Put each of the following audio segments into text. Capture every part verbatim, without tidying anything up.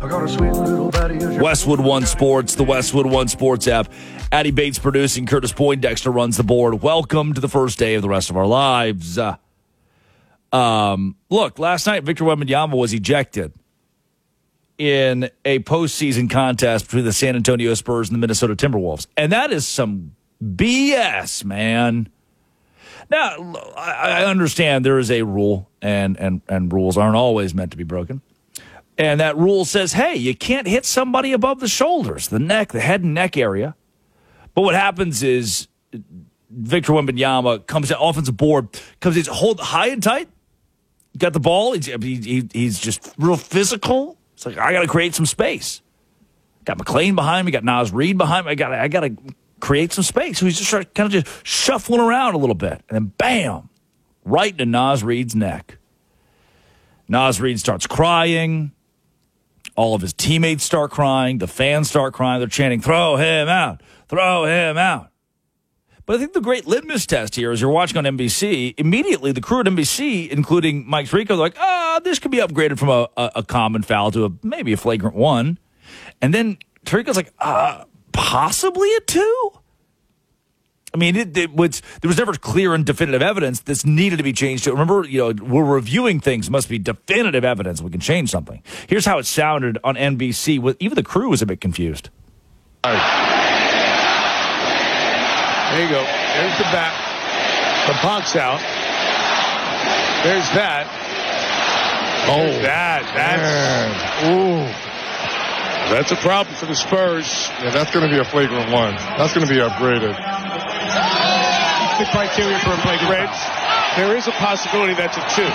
I got a sweet little Betty. Westwood One Sports, the Westwood One Sports app. Addie Bates producing, Curtis Poindexter runs the board. Welcome to the first day of the rest of our lives. Uh, um, look, last night Victor Wembanyama was ejected in a postseason contest between the San Antonio Spurs and the Minnesota Timberwolves. And that is some B S, man. Now, I understand there is a rule, and, and, and rules aren't always meant to be broken. And that rule says, hey, you can't hit somebody above the shoulders, the neck, the head and neck area. But what happens is Victor Wembanyama comes to offensive board, comes in, hold high and tight, got the ball. He's, he, he's just real physical. It's like, I got to create some space. Got McLean behind me, got Naz Reid behind me. I got I got to create some space. So he's just kind of just shuffling around a little bit. And then bam, right into Naz Reid's neck. Naz Reid starts crying. All of his teammates start crying. The fans start crying. They're chanting, throw him out. Throw him out. But I think the great litmus test here is you're watching on N B C. Immediately, the crew at N B C, including Mike Tirico, they're like, ah, oh, this could be upgraded from a, a, a common foul to a, maybe a flagrant one. And then Tirico's like, uh, possibly a two? I mean, it, it was, there was never clear and definitive evidence. This needed to be changed. Remember, you know, we're reviewing things. Must be definitive evidence. We can change something. Here's how it sounded on N B C. With even the crew was a bit confused. All right. There you go. There's the back. The punk's out. There's that. Oh, There's that. That's ooh. That's a problem for the Spurs. Yeah, that's going to be a flagrant one. That's going to be upgraded. The criteria for a flagrant Reds, there is a possibility that's a two.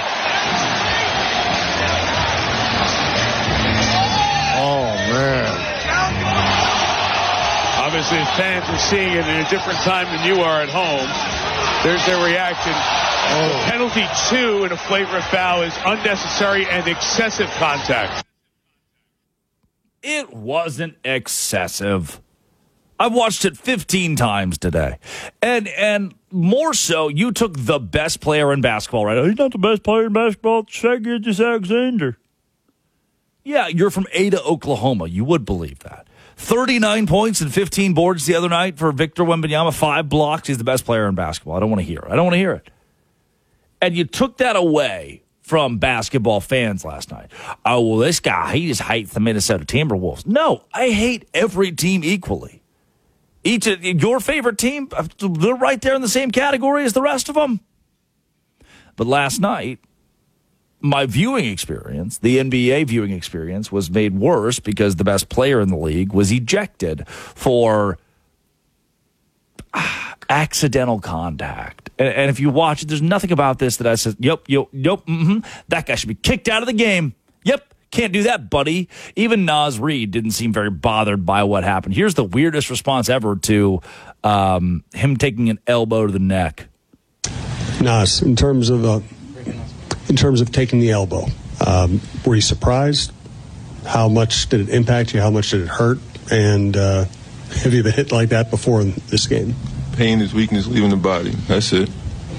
Oh, man. Obviously, fans are seeing it in a different time than you are at home. There's their reaction. Oh. Penalty two in a flagrant foul is unnecessary and excessive contact. It wasn't excessive. I've watched it fifteen times today. And and more so, you took the best player in basketball, right? Oh, he's not the best player in basketball. Shai Gilgeous-Alexander. Yeah, you're from Ada, Oklahoma. You would believe that. thirty-nine points and fifteen boards the other night for Victor Wembanyama. Five blocks. He's the best player in basketball. I don't want to hear it. I don't want to hear it. And you took that away from basketball fans last night. Oh, well, this guy, he just hates the Minnesota Timberwolves. No, I hate every team equally. Each of your favorite team, they're right there in the same category as the rest of them. But last night, my viewing experience, the N B A viewing experience, was made worse because the best player in the league was ejected for ah, accidental contact. And, and if you watch it, there's nothing about this that I said, yep, yep, yep, mm-hmm, that guy should be kicked out of the game. Yep. Can't do that, buddy. Even Naz Reid didn't seem very bothered by what happened. Here's the weirdest response ever to um, him taking an elbow to the neck. Naz, in terms of uh, in terms of taking the elbow, um, were you surprised? How much did it impact you? How much did it hurt? And uh, have you been hit like that before in this game? Pain is weakness leaving the body. That's it.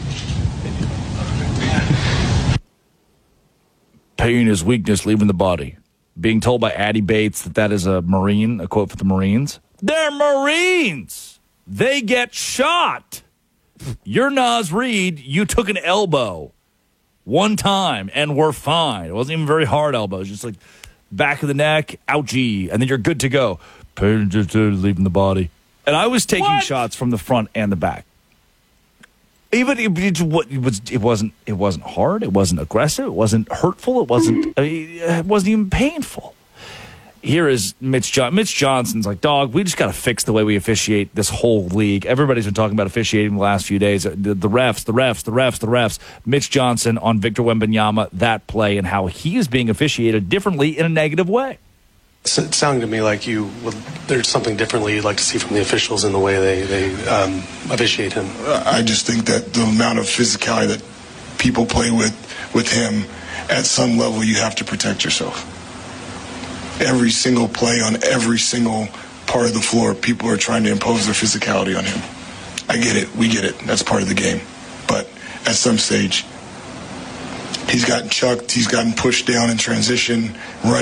Pain is weakness leaving the body. Being told by Addie Bates that that is a Marine, a quote for the Marines. They're Marines. They get shot. You're Naz Reid. You took an elbow one time and we're fine. It wasn't even very hard elbow. Just like back of the neck, ouchie, and then you're good to go. Pain just leaving the body. And I was taking what? shots from the front and the back. Even it, it, it was it wasn't it wasn't hard. It wasn't aggressive. It wasn't hurtful. It wasn't I mean, it wasn't even painful. Here is Mitch John. Mitch Johnson's like, dog, we just got to fix the way we officiate this whole league. Everybody's been talking about officiating the last few days. The, the refs, the refs, the refs, the refs. Mitch Johnson on Victor Wembanyama, that play and how he is being officiated differently in a negative way. It sounded to me like you would, there's something differently you'd like to see from the officials in the way they, they um, officiate him. I just think that the amount of physicality that people play with with him, at some level you have to protect yourself. Every single play on every single part of the floor, people are trying to impose their physicality on him. I get it. We get it. That's part of the game. But at some stage, he's gotten chucked. He's gotten pushed down in transition, run